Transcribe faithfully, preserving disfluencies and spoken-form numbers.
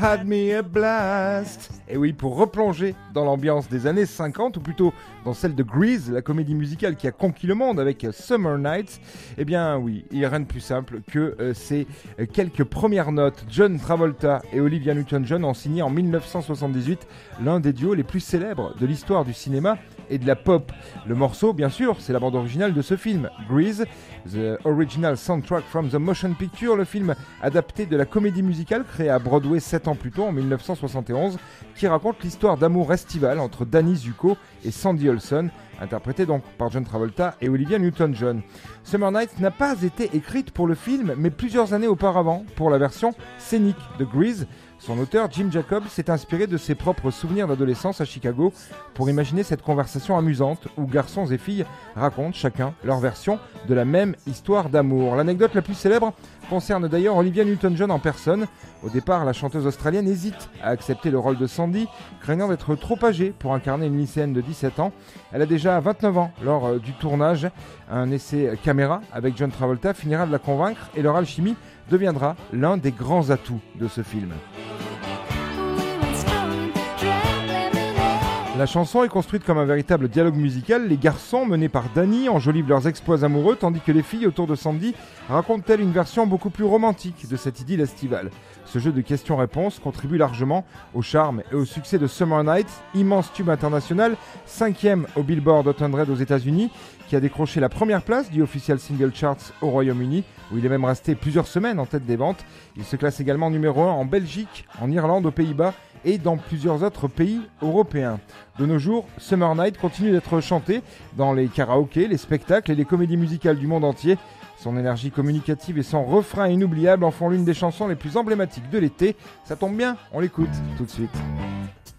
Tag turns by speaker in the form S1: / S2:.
S1: Had me a blast. Et oui, pour replonger dans l'ambiance des années cinquante, ou plutôt dans celle de Grease, la comédie musicale qui a conquis le monde avec Summer Nights, eh bien oui, il n'y a rien de plus simple que euh, ces euh, quelques premières notes. John Travolta et Olivia Newton-John ont signé en dix-neuf cent soixante-dix-huit l'un des duos les plus célèbres de l'histoire du cinéma et de la pop. Le morceau, bien sûr, c'est la bande originale de ce film, Grease, The Original Soundtrack from the Motion Picture, le film adapté de la comédie musicale créée à Broadway sept ans plus tôt, en dix-neuf cent soixante et onze, qui raconte l'histoire d'amour estival entre Danny Zuko et Sandy Olson, interprétée donc par John Travolta et Olivia Newton-John. Summer Nights n'a pas été écrite pour le film, mais plusieurs années auparavant, pour la version scénique de Grease. Son auteur, Jim Jacobs, s'est inspiré de ses propres souvenirs d'adolescence à Chicago pour imaginer cette conversation amusante où garçons et filles racontent chacun leur version de la même histoire d'amour. L'anecdote la plus célèbre concerne d'ailleurs Olivia Newton-John en personne. Au départ, la chanteuse australienne hésite à accepter le rôle de Sandy, craignant d'être trop âgée pour incarner une lycéenne de dix-sept ans. Elle a déjà vingt-neuf ans lors euh, du tournage. Un essai caméra avec John Travolta finira de la convaincre et leur alchimie deviendra l'un des grands atouts de ce film. La chanson est construite comme un véritable dialogue musical. Les garçons, menés par Danny, enjolivent leurs exploits amoureux, tandis que les filles autour de Sandy racontent elles une version beaucoup plus romantique de cette idylle estivale. Ce jeu de questions-réponses contribue largement au charme et au succès de Summer Nights, immense tube international, cinquième au Billboard Hot cent aux États-Unis, qui a décroché la première place du Official Single Charts au Royaume-Uni, où il est même resté plusieurs semaines en tête des ventes. Il se classe également numéro un en Belgique, en Irlande, aux Pays-Bas et dans plusieurs autres pays européens. De nos jours, Summer Night continue d'être chanté dans les karaokés, les spectacles et les comédies musicales du monde entier. Son énergie communicative et son refrain inoubliable en font l'une des chansons les plus emblématiques de l'été. Ça tombe bien, on l'écoute tout de suite.